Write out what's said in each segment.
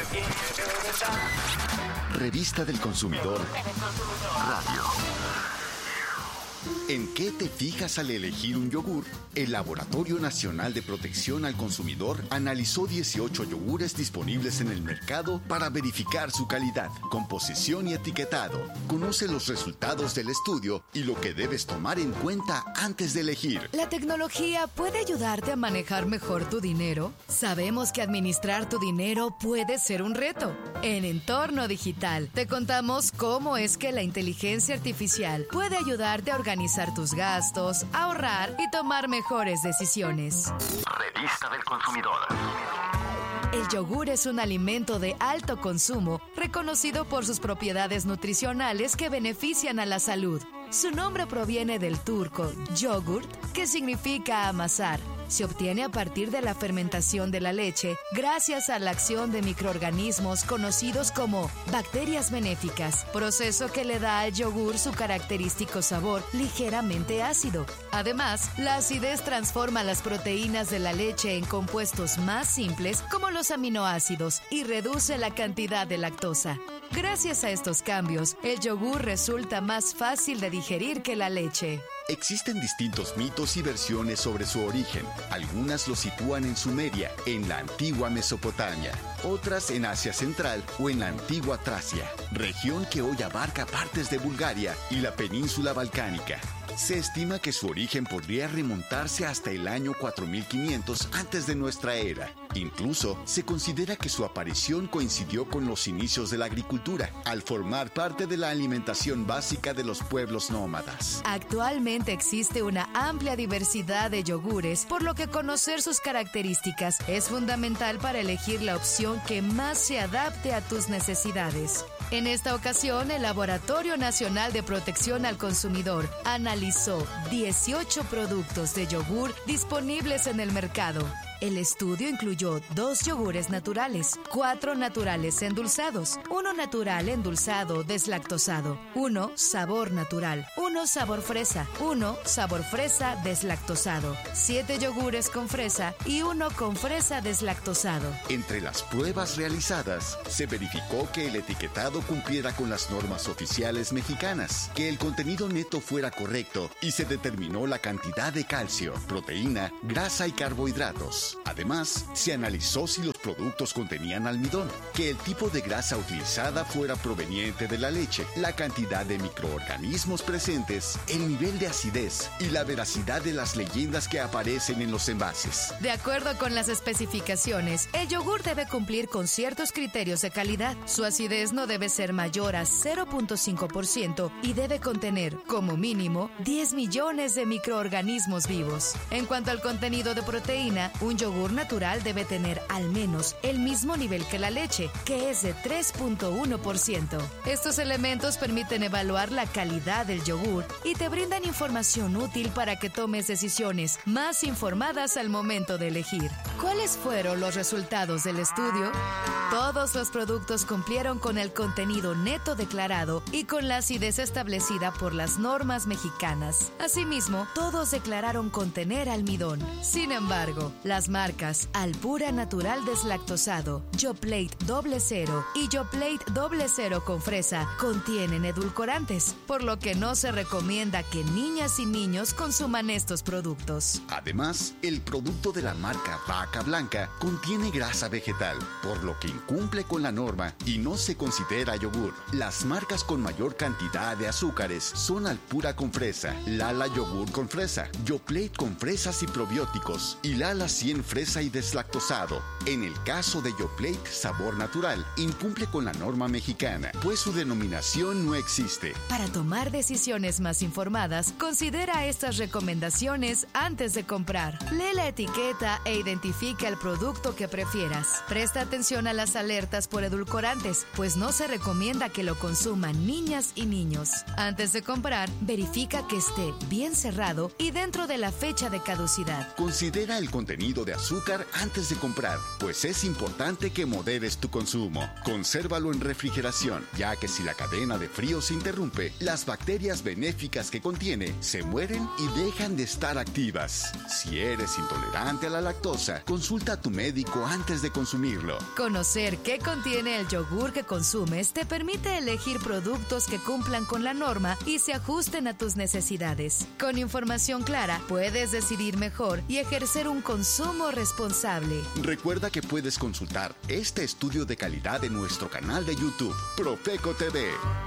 Revista del Consumidor Radio. ¿En qué te fijas al elegir un yogur? El Laboratorio Nacional de Protección al Consumidor analizó 18 yogures disponibles en el mercado para verificar su calidad, composición y etiquetado. Conoce los resultados del estudio y lo que debes tomar en cuenta antes de elegir. ¿La tecnología puede ayudarte a manejar mejor tu dinero? Sabemos que administrar tu dinero puede ser un reto. En Entorno Digital te contamos cómo es que la inteligencia artificial puede ayudarte a organizar tus gastos, ahorrar y tomar mejores decisiones. Revista del Consumidor. El yogur es un alimento de alto consumo, reconocido por sus propiedades nutricionales que benefician a la salud. Su nombre proviene del turco yogurt, que significa amasar. Se obtiene a partir de la fermentación de la leche gracias a la acción de microorganismos conocidos como bacterias benéficas, proceso que le da al yogur su característico sabor ligeramente ácido. Además, la acidez transforma las proteínas de la leche en compuestos más simples como los aminoácidos y reduce la cantidad de lactosa. Gracias a estos cambios, el yogur resulta más fácil de digerir que la leche. Existen distintos mitos y versiones sobre su origen. Algunas lo sitúan en Sumeria, en la antigua Mesopotamia. Otras en Asia Central o en la antigua Tracia, región que hoy abarca partes de Bulgaria y la península balcánica. Se estima que su origen podría remontarse hasta el año 4500 antes de nuestra era. Incluso se considera que su aparición coincidió con los inicios de la agricultura, al formar parte de la alimentación básica de los pueblos nómadas. Actualmente existe una amplia diversidad de yogures, por lo que conocer sus características es fundamental para elegir la opción que más se adapte a tus necesidades. En esta ocasión, el Laboratorio Nacional de Protección al Consumidor analizó 18 productos de yogur disponibles en el mercado. El estudio incluyó 2 yogures naturales, 4 naturales endulzados, 1 natural endulzado deslactosado, 1 sabor natural, 1 sabor fresa, 1 sabor fresa deslactosado, 7 yogures con fresa y 1 con fresa deslactosado. Entre las pruebas realizadas, se verificó que el etiquetado cumpliera con las normas oficiales mexicanas, que el contenido neto fuera correcto y se determinó la cantidad de calcio, proteína, grasa y carbohidratos. Además, se analizó si los productos contenían almidón, que el tipo de grasa utilizada fuera proveniente de la leche, la cantidad de microorganismos presentes, el nivel de acidez y la veracidad de las leyendas que aparecen en los envases. De acuerdo con las especificaciones, el yogur debe cumplir con ciertos criterios de calidad. Su acidez no debe ser mayor a 0.5% y debe contener, como mínimo, 10 millones de microorganismos vivos. En cuanto al contenido de proteína, un yogur natural debe tener al menos el mismo nivel que la leche, que es de 3.1%. Estos elementos permiten evaluar la calidad del yogur y te brindan información útil para que tomes decisiones más informadas al momento de elegir. ¿Cuáles fueron los resultados del estudio? Todos los productos cumplieron con el contenido neto declarado y con la acidez establecida por las normas mexicanas. Asimismo, todos declararon contener almidón. Sin embargo, las marcas Alpura Natural Deslactosado, Yoplait 00 y Yoplait 00 con fresa contienen edulcorantes, por lo que no se recomienda que niñas y niños consuman estos productos. Además, el producto de la marca Vaca Blanca contiene grasa vegetal, por lo que incumple con la norma y no se considera yogur. Las marcas con mayor cantidad de azúcares son Alpura con fresa, Lala Yogur con fresa, Yoplait con fresas y probióticos y Lala 100 fresa y deslactosado. En el caso de Yoplait Sabor Natural, incumple con la norma mexicana, pues su denominación no existe. Para tomar decisiones más informadas, considera estas recomendaciones antes de comprar. Lee la etiqueta e identifica el producto que prefieras. Presta atención a las alertas por edulcorantes, pues no se recomienda recomienda que lo consuman niñas y niños. Antes de comprar, verifica que esté bien cerrado y dentro de la fecha de caducidad. Considera el contenido de azúcar antes de comprar, pues es importante que moderes tu consumo. Consérvalo en refrigeración, ya que si la cadena de frío se interrumpe, las bacterias benéficas que contiene se mueren y dejan de estar activas. Si eres intolerante a la lactosa, consulta a tu médico antes de consumirlo. Conocer qué contiene el yogur que consumes te permite elegir productos que cumplan con la norma y se ajusten a tus necesidades. Con información clara, puedes decidir mejor y ejercer un consumo responsable. Recuerda que puedes consultar este estudio de calidad en nuestro canal de YouTube, Profeco TV.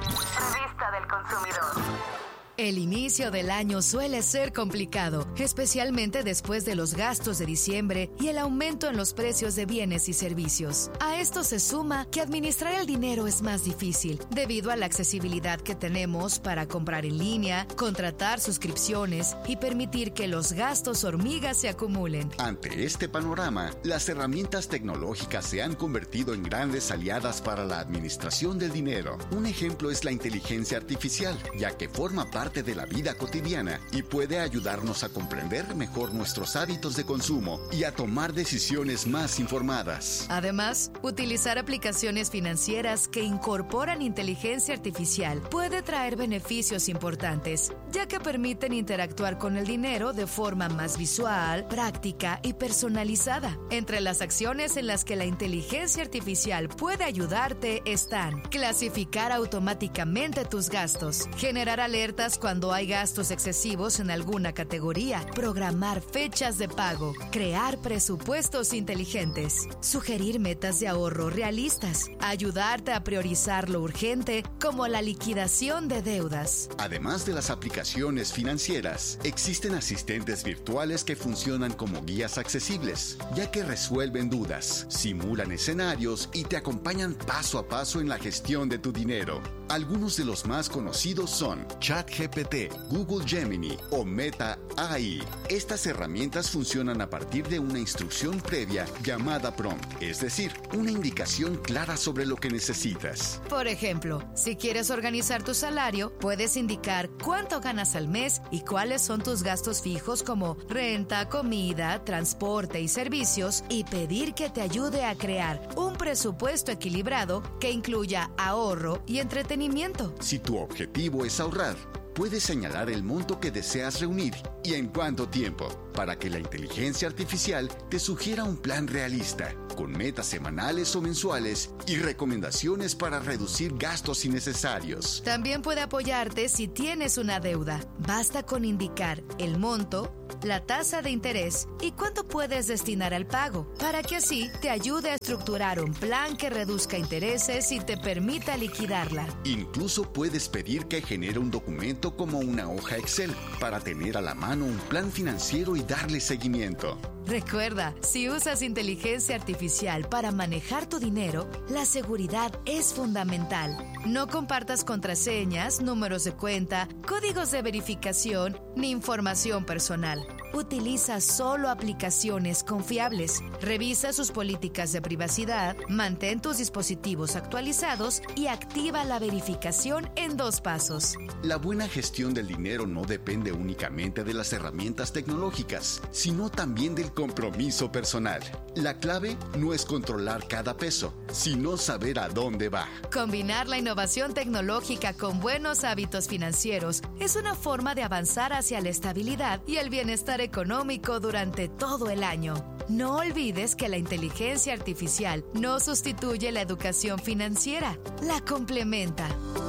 Revista del Consumidor. El inicio del año suele ser complicado, especialmente después de los gastos de diciembre y el aumento en los precios de bienes y servicios. A esto se suma que administrar el dinero es más difícil, debido a la accesibilidad que tenemos para comprar en línea, contratar suscripciones y permitir que los gastos hormigas se acumulen. Ante este panorama, las herramientas tecnológicas se han convertido en grandes aliadas para la administración del dinero. Un ejemplo es la inteligencia artificial, ya que forma parte de la vida cotidiana y puede ayudarnos a comprender mejor nuestros hábitos de consumo y a tomar decisiones más informadas. Además, utilizar aplicaciones financieras que incorporan inteligencia artificial puede traer beneficios importantes, ya que permiten interactuar con el dinero de forma más visual, práctica y personalizada. Entre las acciones en las que la inteligencia artificial puede ayudarte están: clasificar automáticamente tus gastos, generar alertas cuando hay gastos excesivos en alguna categoría, programar fechas de pago, crear presupuestos inteligentes, sugerir metas de ahorro realistas, ayudarte a priorizar lo urgente como la liquidación de deudas. Además de las aplicaciones financieras, existen asistentes virtuales que funcionan como guías accesibles, ya que resuelven dudas, simulan escenarios y te acompañan paso a paso en la gestión de tu dinero. Algunos de los más conocidos son ChatGPT, Google Gemini o Meta AI. Estas herramientas funcionan a partir de una instrucción previa llamada prompt, es decir, una indicación clara sobre lo que necesitas. Por ejemplo, si quieres organizar tu salario, puedes indicar cuánto ganas al mes y cuáles son tus gastos fijos como renta, comida, transporte y servicios, y pedir que te ayude a crear un presupuesto equilibrado que incluya ahorro y entretenimiento. Si tu objetivo es ahorrar, puedes señalar el monto que deseas reunir y en cuánto tiempo, para que la inteligencia artificial te sugiera un plan realista, con metas semanales o mensuales y recomendaciones para reducir gastos innecesarios. También puede apoyarte si tienes una deuda. Basta con indicar el monto, la tasa de interés y cuánto puedes destinar al pago, para que así te ayude a estructurar un plan que reduzca intereses y te permita liquidarla. Incluso puedes pedir que genere un documento como una hoja Excel para tener a la mano un plan financiero y darle seguimiento. Recuerda, si usas inteligencia artificial para manejar tu dinero, la seguridad es fundamental. No compartas contraseñas, números de cuenta, códigos de verificación ni información personal. Utiliza solo aplicaciones confiables. Revisa sus políticas de privacidad, mantén tus dispositivos actualizados y activa la verificación en 2 pasos. La buena gestión del dinero no depende únicamente de las herramientas tecnológicas, sino también del compromiso personal. La clave no es controlar cada peso, sino saber a dónde va. Combinar la innovación tecnológica con buenos hábitos financieros es una forma de avanzar hacia la estabilidad y el bienestar económico durante todo el año. No olvides que la inteligencia artificial no sustituye la educación financiera, la complementa.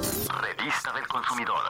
Revista del Consumidor.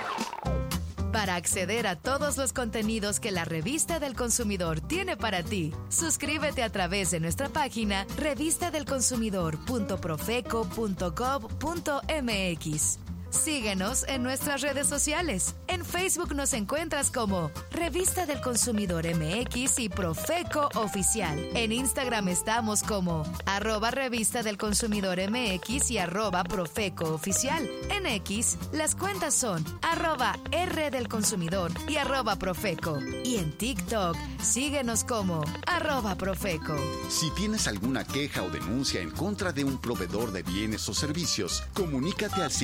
Para acceder a todos los contenidos que la Revista del Consumidor tiene para ti, suscríbete a través de nuestra página revistadelconsumidor.profeco.gov.mx. Síguenos en nuestras redes sociales. En Facebook nos encuentras como Revista del Consumidor MX y Profeco Oficial. En Instagram estamos como @Revista del Consumidor MX y @Profeco Oficial. En X, las cuentas son @R del Consumidor y @Profeco. Y en TikTok, síguenos como @Profeco. Si tienes alguna queja o denuncia en contra de un proveedor de bienes o servicios, comunícate al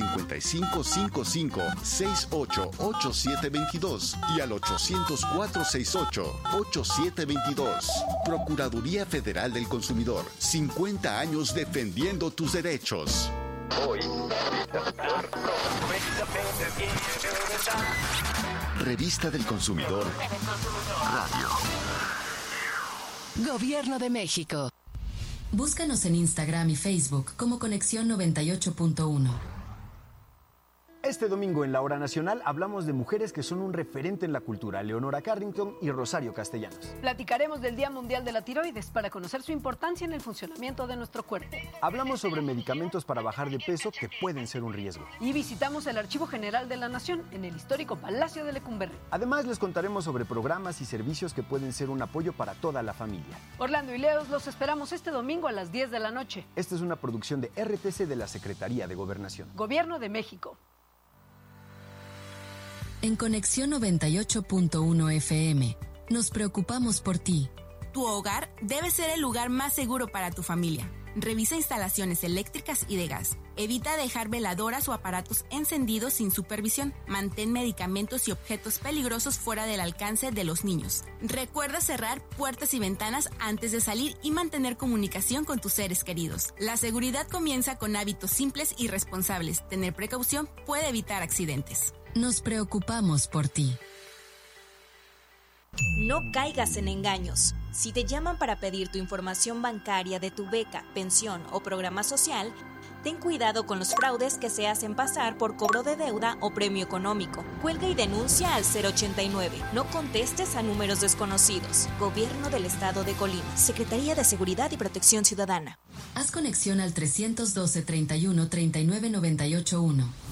5555-688722 y al 800-468-8722. Procuraduría Federal del Consumidor, 50 años defendiendo tus derechos. Hoy, Revista del Consumidor Radio. Gobierno de México. Búscanos en Instagram y Facebook como Conexión 98.1. Este domingo en La Hora Nacional hablamos de mujeres que son un referente en la cultura, Leonora Carrington y Rosario Castellanos. Platicaremos del Día Mundial de la Tiroides para conocer su importancia en el funcionamiento de nuestro cuerpo. Hablamos sobre medicamentos para bajar de peso que pueden ser un riesgo. Y visitamos el Archivo General de la Nación en el histórico Palacio de Lecumberri. Además, les contaremos sobre programas y servicios que pueden ser un apoyo para toda la familia. Orlando y Leos los esperamos este domingo a las 10 de la noche. Esta es una producción de RTC de la Secretaría de Gobernación. Gobierno de México. En Conexión 98.1 FM, nos preocupamos por ti. Tu hogar debe ser el lugar más seguro para tu familia. Revisa instalaciones eléctricas y de gas. Evita dejar veladoras o aparatos encendidos sin supervisión. Mantén medicamentos y objetos peligrosos fuera del alcance de los niños. Recuerda cerrar puertas y ventanas antes de salir y mantener comunicación con tus seres queridos. La seguridad comienza con hábitos simples y responsables. Tener precaución puede evitar accidentes. Nos preocupamos por ti. No caigas en engaños. Si te llaman para pedir tu información bancaria de tu beca, pensión o programa social, ten cuidado con los fraudes que se hacen pasar por cobro de deuda o premio económico. Cuelga y denuncia al 089. No contestes a números desconocidos. Gobierno del Estado de Colima. Secretaría de Seguridad y Protección Ciudadana. Haz conexión al 312 31 39 98 1.